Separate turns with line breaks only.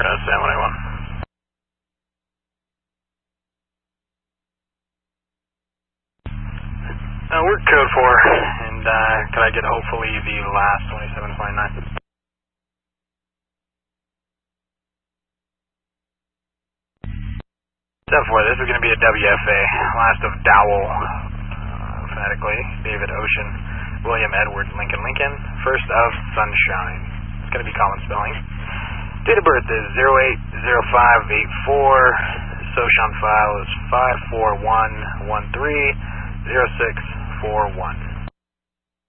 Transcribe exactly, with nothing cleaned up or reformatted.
Uh, San one eight one. Uh, we're code four, and uh, could I get hopefully the last twenty-seven twenty-nine? seven four, this is going to be a W F A, last of Dowell, uh, phonetically, David Ocean, William Edward Lincoln Lincoln, first of Sunshine. It's going to be common spelling. Date of birth is zero eight zero five eight four, Soch on file is five four one one three zero six four one.